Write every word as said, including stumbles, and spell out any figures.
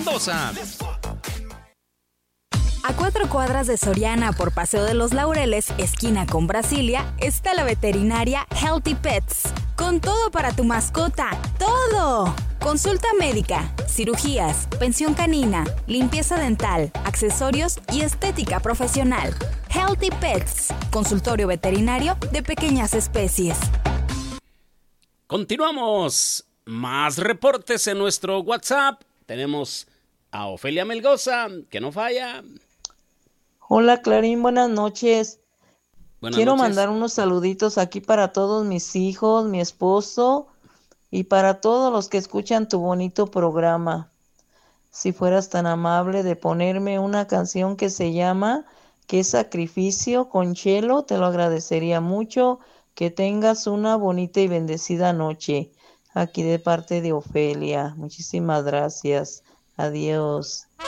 Mendoza. A cuatro cuadras de Soriana por Paseo de los Laureles, esquina con Brasilia, está la veterinaria Healthy Pets. Con todo para tu mascota, ¡todo! Consulta médica, cirugías, pensión canina, limpieza dental, accesorios y estética profesional. Healthy Pets, consultorio veterinario de pequeñas especies. Continuamos. Más reportes en nuestro WhatsApp. Tenemos a Ofelia Melgoza, que no falla. Hola Clarín, buenas noches. Buenas Quiero noches. mandar unos saluditos aquí para todos mis hijos, mi esposo y para todos los que escuchan tu bonito programa. Si fueras tan amable de ponerme una canción que se llama ¿Qué sacrificio? Con Chelo, te lo agradecería mucho. Que tengas una bonita y bendecida noche. Aquí de parte de Ofelia. Muchísimas gracias. Adiós.